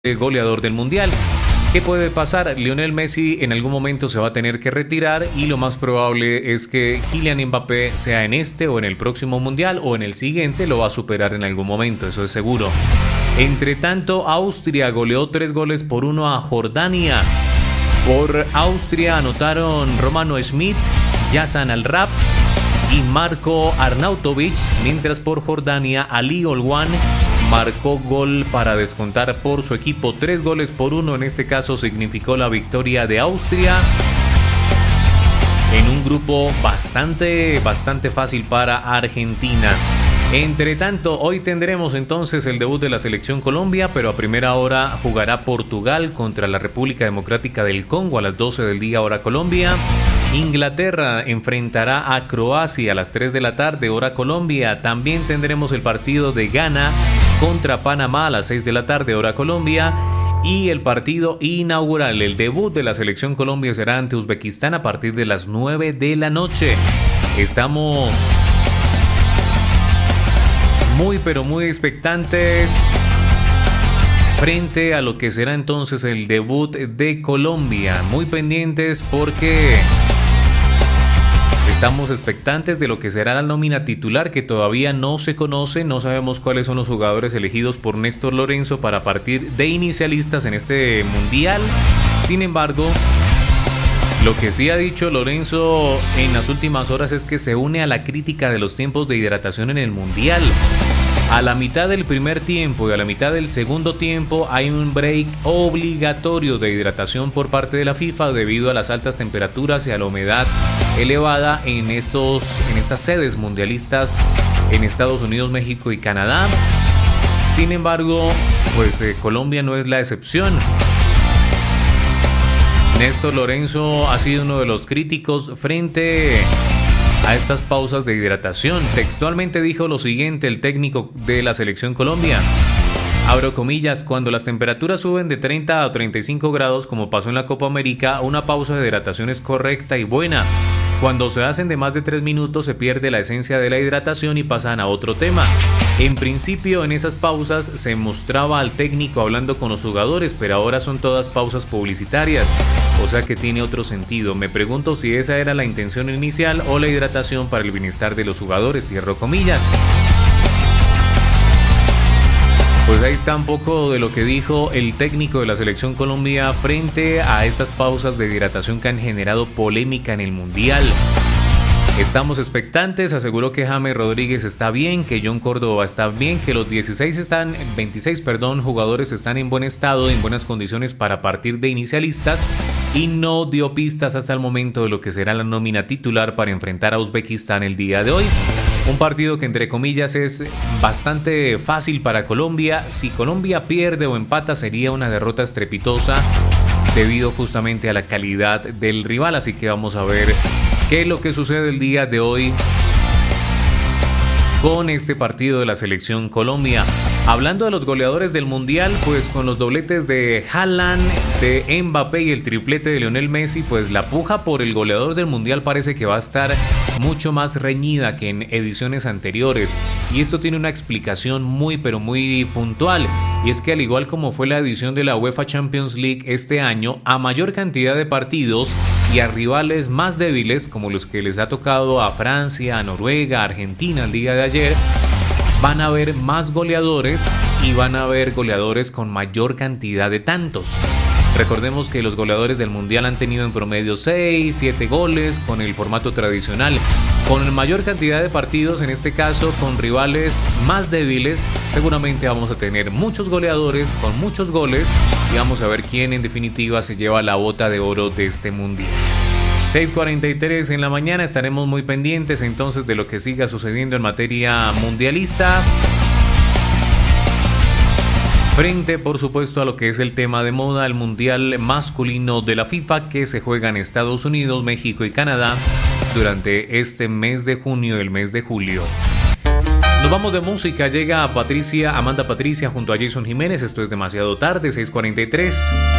goleador del Mundial. ¿Qué puede pasar? Lionel Messi en algún momento se va a tener que retirar y lo más probable es que Kylian Mbappé sea en este o en el próximo Mundial o en el siguiente lo va a superar en algún momento, eso es seguro. Entre tanto, Austria goleó 3-1 a Jordania. Por Austria anotaron Romano Schmid, Yazan Al-Rab y Marko Arnautovic, mientras por Jordania Ali Olwan marcó gol para descontar por su equipo. 3-1, en este caso significó la victoria de Austria en un grupo bastante fácil para Argentina. Entre tanto, hoy tendremos entonces el debut de la selección Colombia, pero a primera hora jugará Portugal contra la República Democrática del Congo a las 12 del día hora Colombia. Inglaterra enfrentará a Croacia a las 3 de la tarde hora Colombia. También tendremos el partido de Ghana contra Panamá a las 6 de la tarde hora Colombia. Y el partido inaugural, el debut de la selección Colombia, será ante Uzbekistán a partir de las 9 de la noche. Estamos muy expectantes frente a lo que será entonces el debut de Colombia. Muy pendientes porque estamos expectantes de lo que será la nómina titular, que todavía no se conoce. No sabemos cuáles son los jugadores elegidos por Néstor Lorenzo para partir de inicialistas en este mundial. Sin embargo, lo que sí ha dicho Lorenzo en las últimas horas es que se une a la crítica de los tiempos de hidratación en el mundial. A la mitad del primer tiempo y a la mitad del segundo tiempo hay un break obligatorio de hidratación por parte de la FIFA debido a las altas temperaturas y a la humedad elevada en estas sedes mundialistas en Estados Unidos, México y Canadá. Sin embargo, Colombia no es la excepción. Néstor Lorenzo ha sido uno de los críticos frente a estas pausas de hidratación. Textualmente dijo lo siguiente el técnico de la selección Colombia. Abro comillas: cuando las temperaturas suben de 30 a 35 grados, como pasó en la Copa América, una pausa de hidratación es correcta y buena. Cuando se hacen de más de 3 minutos se pierde la esencia de la hidratación y pasan a otro tema. En principio, en esas pausas se mostraba al técnico hablando con los jugadores, pero ahora son todas pausas publicitarias, o sea que tiene otro sentido. Me pregunto si esa era la intención inicial o la hidratación para el bienestar de los jugadores, cierro comillas. Pues ahí está un poco de lo que dijo el técnico de la selección Colombia frente a estas pausas de hidratación que han generado polémica en el Mundial. Estamos expectantes, aseguró que James Rodríguez está bien, que John Córdoba está bien, que los 26 jugadores están en buen estado, en buenas condiciones para partir de inicialistas, y no dio pistas hasta el momento de lo que será la nómina titular para enfrentar a Uzbekistán el día de hoy. Un partido que entre comillas es bastante fácil para Colombia. Si Colombia pierde o empata sería una derrota estrepitosa debido justamente a la calidad del rival, así que vamos a ver qué es lo que sucede el día de hoy con este partido de la selección Colombia. Hablando de los goleadores del Mundial, pues con los dobletes de Haaland, de Mbappé y el triplete de Lionel Messi, pues la puja por el goleador del Mundial parece que va a estar mucho más reñida que en ediciones anteriores. Y esto tiene una explicación muy puntual. Y es que al igual como fue la edición de la UEFA Champions League este año, a mayor cantidad de partidos y a rivales más débiles como los que les ha tocado a Francia, a Noruega, a Argentina el día de ayer, van a haber más goleadores y van a haber goleadores con mayor cantidad de tantos. Recordemos que los goleadores del Mundial han tenido en promedio 6, 7 goles con el formato tradicional. Con mayor cantidad de partidos, en este caso con rivales más débiles, seguramente vamos a tener muchos goleadores con muchos goles y vamos a ver quién en definitiva se lleva la bota de oro de este Mundial. 6:43 en la mañana, estaremos muy pendientes entonces de lo que siga sucediendo en materia mundialista. Frente, por supuesto, a lo que es el tema de moda, el Mundial masculino de la FIFA que se juega en Estados Unidos, México y Canadá durante este mes de junio y el mes de julio. Nos vamos de música, llega Amanda Patricia junto a Jason Jiménez, esto es demasiado tarde, 6:43.